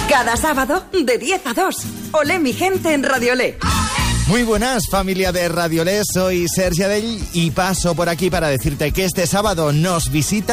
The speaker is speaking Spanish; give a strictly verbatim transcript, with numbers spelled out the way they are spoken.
Cada sábado, de diez a dos. Olé mi gente en Radiolé. Muy buenas, familia de Radiolé, soy Sergi Adell y paso por aquí para decirte que este sábado nos visita